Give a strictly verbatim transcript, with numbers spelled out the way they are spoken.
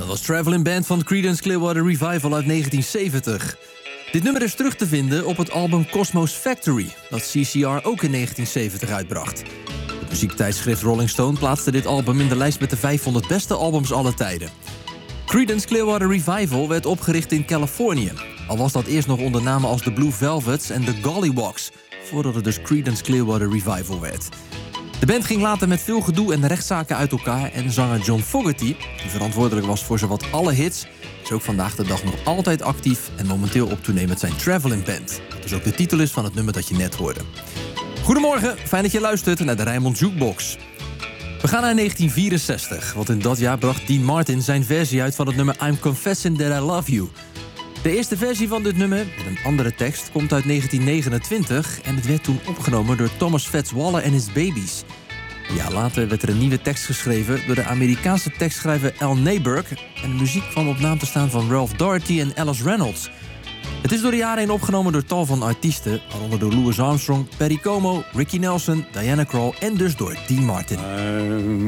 Dat was Traveling Band van Creedence Clearwater Revival uit negentien zeventig. Dit nummer is terug te vinden op het album Cosmo's Factory, dat C C R ook in negentien zeventig uitbracht. Het muziektijdschrift Rolling Stone plaatste dit album in de lijst met de vijfhonderd beste albums aller tijden. Creedence Clearwater Revival werd opgericht in Californië, al was dat eerst nog onder namen als de Blue Velvets en de Gollywogs, voordat het dus Creedence Clearwater Revival werd. De band ging later met veel gedoe en rechtszaken uit elkaar en zanger John Fogerty, die verantwoordelijk was voor zowat alle hits, is ook vandaag de dag nog altijd actief en momenteel op tournee met zijn Traveling Band. Dat dus ook de titel is van het nummer dat je net hoorde. Goedemorgen, fijn dat je luistert naar de Rijnmond Jukebox. We gaan naar negentien vierenzestig, want in dat jaar bracht Dean Martin zijn versie uit van het nummer I'm Confessing That I Love You. De eerste versie van dit nummer, met een andere tekst, komt uit negentien negenentwintig... en het werd toen opgenomen door Thomas Fats Waller en His Babies. Een jaar later werd er een nieuwe tekst geschreven door de Amerikaanse tekstschrijver Al Neiberg, en de muziek kwam op naam te staan van Ralph Doherty en Alice Reynolds. Het is door de jaren heen opgenomen door tal van artiesten, waaronder door Louis Armstrong, Perry Como, Ricky Nelson, Diana Krall en dus door Dean Martin.